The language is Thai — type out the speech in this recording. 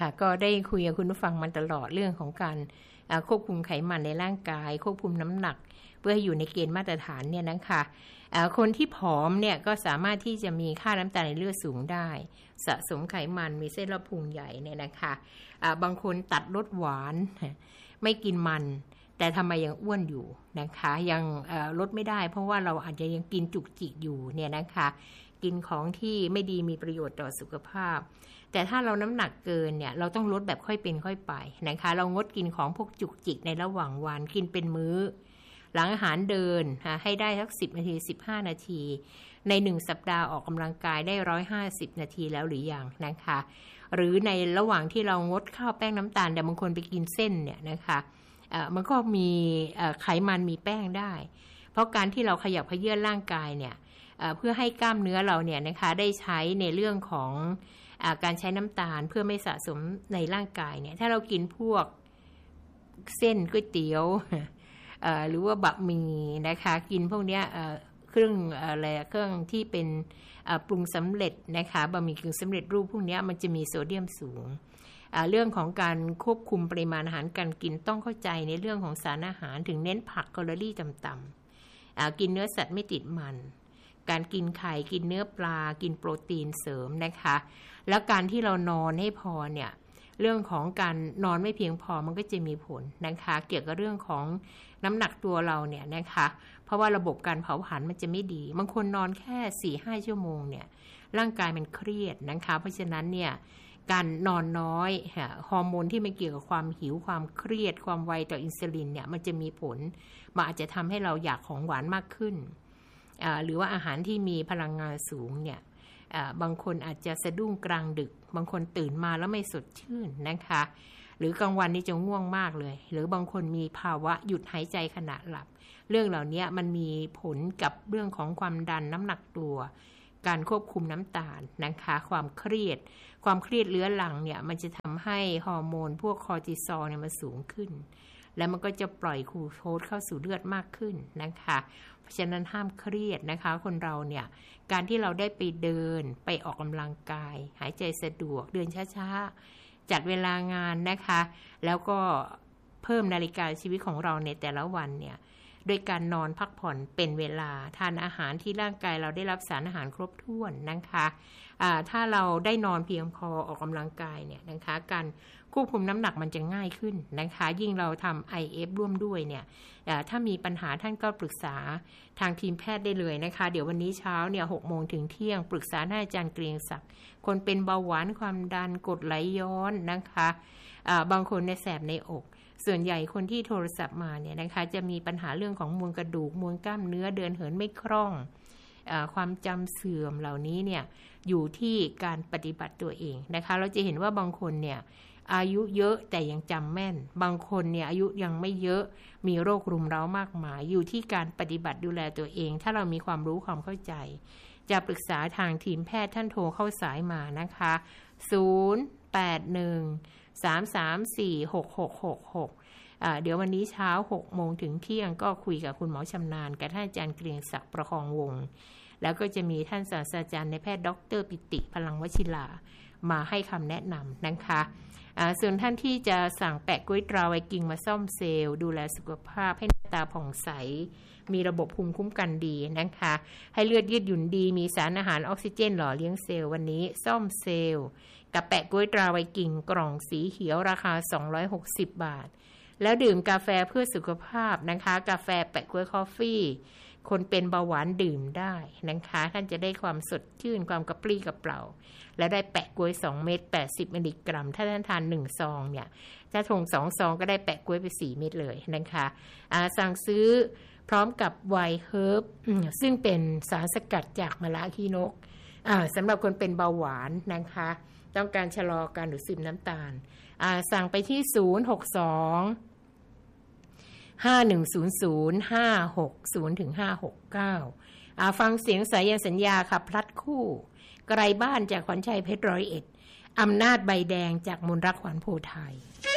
ค่ะก็ได้คุยกับคุณผู้ฟังมาตลอดเรื่องของการควบคุมไขมันในร่างกายควบคุมน้ำหนักเพื่อให้อยู่ในเกณฑ์มาตรฐานเนี่ยนะคะคนที่ผอมเนี่ยก็สามารถที่จะมีค่าน้ำตาลในเลือดสูงได้สะสมไขมันมีเส้นรอบพุงใหญ่เนี่ยนะคะบางคนตัดรสหวานไม่กินมันแต่ทำไมยังอ้วนอยู่นะคะยังลดไม่ได้เพราะว่าเราอาจจะยังกินจุกจิกอยู่เนี่ยนะคะกินของที่ไม่ดีมีประโยชน์ต่อสุขภาพแต่ถ้าเราน้ำหนักเกินเนี่ยเราต้องลดแบบค่อยเป็นค่อยไปนะคะเรางดกินของพวกจุกจิกในระหว่างวันกินเป็นมื้อหลังอาหารเดินให้ได้สัก10นาที15นาทีใน1สัปดาห์ออกกำลังกายได้150นาทีแล้วหรือยังนะคะหรือในระหว่างที่เรางดข้าวแป้งน้ำตาลแต่บางคนไปกินเส้นเนี่ยนะคะมันก็มีไขมันมีแป้งได้เพราะการที่เราขยับเขยื้อนร่างกายเนี่ยเพื่อให้กล้ามเนื้อเราเนี่ยนะคะได้ใช้ในเรื่องของการใช้น้ำตาลเพื่อไม่สะสมในร่างกายเนี่ยถ้าเรากินพวกเส้นก๋วยเตี๋ยวหรือว่าบะหมี่นะคะกินพวกเนี้ยเครื่องที่เป็นปรุงสำเร็จนะคะบะหมี่กึ่งสำเร็จรูปพวกนี้มันจะมีโซเดียมสูงเรื่องของการควบคุมปริมาณอาหารการกินต้องเข้าใจในเรื่องของสารอาหารถึงเน้นผักแคลอรี่ต่ำๆกินเนื้อสัตว์ไม่ติดมันการกินไข่กินเนื้อปลากินโปรตีนเสริมนะคะแล้วการที่เรานอนให้พอเนี่ยเรื่องของการนอนไม่เพียงพอมันก็จะมีผลนะคะเกี่ยวกับเรื่องของน้ำหนักตัวเราเนี่ยนะคะเพราะว่าระบบการเผาผลาญมันจะไม่ดีบางคนนอนแค่ 4-5 ชั่วโมงเนี่ยร่างกายมันเครียดนะคะเพราะฉะนั้นเนี่ยการนอนน้อยฮอร์โมนที่มันเกี่ยวกับความหิวความเครียดความไวต่ออินซูลินเนี่ยมันจะมีผลมันอาจจะทำให้เราอยากของหวานมากขึ้นหรือว่าอาหารที่มีพลังงานสูงเนี่ยบางคนอาจจะสะดุ้งกลางดึกบางคนตื่นมาแล้วไม่สดชื่นนะคะหรือกลางวันนี่จะง่วงมากเลยหรือบางคนมีภาวะหยุดหายใจขณะหลับเรื่องเหล่านี้มันมีผลกับเรื่องของความดันน้ำหนักตัวการควบคุมน้ำตาลนะคะความเครียดเรื้อรังเนี่ยมันจะทำให้ฮอร์โมนพวกคอร์ติซอลเนี่ยมันสูงขึ้นแล้วมันก็จะปล่อยกลูโคสเข้าสู่เลือดมากขึ้นนะคะเพราะฉะนั้นห้ามเครียดนะคะคนเราเนี่ยการที่เราได้ไปเดินไปออกกำลังกายหายใจสะดวกเดินช้าๆจัดเวลางานนะคะแล้วก็เพิ่มนาฬิกาชีวิตของเราในแต่ละวันเนี่ยโดยการนอนพักผ่อนเป็นเวลาทานอาหารที่ร่างกายเราได้รับสารอาหารครบถ้วนนะคะถ้าเราได้นอนเพียงพอออกกำลังกายเนี่ยนะคะการควบคุมน้ำหนักมันจะง่ายขึ้นนะคะยิ่งเราทำ IF ร่วมด้วยเนี่ยถ้ามีปัญหาท่านก็ปรึกษาทางทีมแพทย์ได้เลยนะคะเดี๋ยววันนี้เช้าเนี่ย 6 โมงถึงเที่ยงปรึกษาท่านอาจารย์เกรียงศักดิ์คนเป็นเบาหวานความดันกรดไหลย้อนนะคะบางคนในแสบในอกส่วนใหญ่คนที่โทรศัพท์มาเนี่ยนะคะจะมีปัญหาเรื่องของมวลกระดูกมวลกล้ามเนื้อเดินเหินไม่คล่องความจำเสื่อมเหล่านี้เนี่ยอยู่ที่การปฏิบัติตัวเองนะคะเราจะเห็นว่าบางคนเนี่ยอายุเยอะแต่ยังจำแม่นบางคนเนี่ยอายุยังไม่เยอะมีโรครุมเร้ามากมายอยู่ที่การปฏิบัติดูแลตัวเองถ้าเรามีความรู้ความเข้าใจจะปรึกษาทางทีมแพทย์ท่านโทรเข้าสายมานะคะ081-334-6666เดี๋ยววันนี้เช้า 6 โมงถึงเที่ยงก็คุยกับคุณหมอชำนาญกับท่านอาจารย์เกรียงศักดิ์ประคองวงศ์แล้วก็จะมีท่านศาสตราจารย์นายแพทย์ดร.ปิติพลังวชิรามาให้คำแนะนำนะคะส่วนท่านที่จะสั่งแปะกล้วยตราไวกิ้งมาซ่อมเซลล์ดูแลสุขภาพให้หน้าตาผ่องใสมีระบบภูมิคุ้มกันดีนะคะให้เลือดยืดหยุ่นดีมีสารอาหารออกซิเจนหล่อเลี้ยงเซลล์วันนี้ซ่อมเซลล์กับแปะกล้วยตราไวกิ้งกล่องสีเขียวราคา260 บาทแล้วดื่มกาแฟเพื่อสุขภาพนะคะกาแฟแปะกล้วยคอฟฟี่คนเป็นเบาหวานดื่มได้นะคะท่านจะได้ความสดชื่นความกระปรี้กระเปร่าและได้แปะกล้วย2 เม็ด80 มิลลิกรัมถ้าท่านทาน1 ซองเนี่ยถ้าทง2 ซองก็ได้แปะกล้วยไป4 เม็ดเลยนะคะสั่งซื้อพร้อมกับไวน์เฮิร์บซึ่งเป็นสารสกัดจากมะระขี้นกสำหรับคนเป็นเบาหวานนะคะต้องการชะลอการดูดซึมน้ำตาลสั่งไปที่062-5100-560-569ฟังเสียงสายันสัญญาค่ะพลัดคู่ไกลบ้านจากขวัญชัยเพชร101อำนาจใบแดงจากมนรักขวัญโพธิ์ไทย